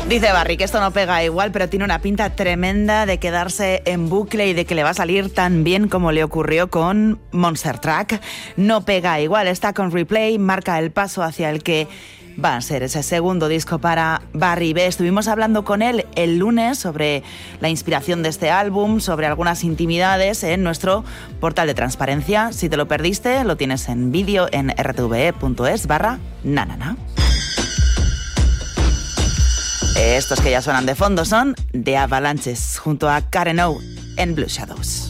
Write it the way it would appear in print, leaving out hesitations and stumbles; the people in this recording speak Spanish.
Dice Barry que esto no pega igual, pero tiene una pinta tremenda de quedarse en bucle y de que le va a salir tan bien como le ocurrió con Monster Truck. No pega igual, está con Replay, marca el paso hacia el que va a ser ese segundo disco para Barry B. Estuvimos hablando con él el lunes sobre la inspiración de este álbum, sobre algunas intimidades en nuestro portal de transparencia. Si te lo perdiste, lo tienes en vídeo en rtve.es/nanana. Estos que ya suenan de fondo son The Avalanches junto a Karen O en Blue Shadows.